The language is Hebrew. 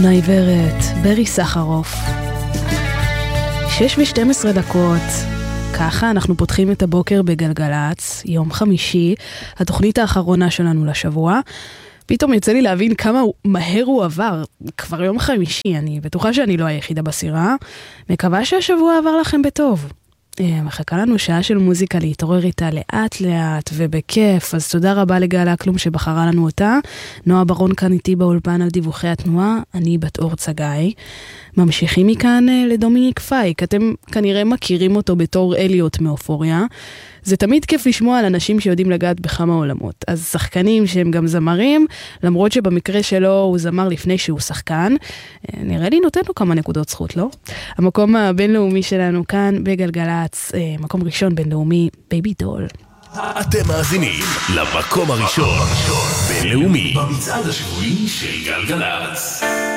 העיוורת, ברי סחרוף. 6:12. ככה אנחנו פותחים את הבוקר בגלגלץ, יום חמישי, התוכנית האחרונה שלנו לשבוע. פתאום יצא לי להבין כמה מהר הוא עבר. כבר יום חמישי, אני בטוחה שאני לא היחידה בסירה. מקווה שהשבוע עבר לכם בטוב. מחכה לנו שעה של מוזיקה להתעורר איתה לאט לאט ובכיף, אז תודה רבה לגל אקלום שבחרה לנו אותה. נועה ברון כאן איתי באולפן על דיווחי התנועה, אני בת אור צגאי. ממשיכים מכאן לדומיניק פייק, אתם כנראה מכירים אותו בתור אליוט מאופוריה. זה תמיד כיף לשמוע על אנשים שיודעים לגעת בכמה עולמות. אז שחקנים שהם גם זמרים, למרות שבמקרה שלו הוא זמר לפני שהוא שחקן, נראה לי נותן לו כמה נקודות זכות, לא? המקום הבינלאומי שלנו כאן בגלגלץ, מקום ראשון בינלאומי, בייבי דול. אתם מאזינים למקום הראשון בינלאומי במצעד השבועי של גלגלץ.